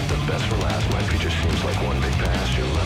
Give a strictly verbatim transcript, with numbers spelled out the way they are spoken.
save the best for last. My future seems like one big pasture.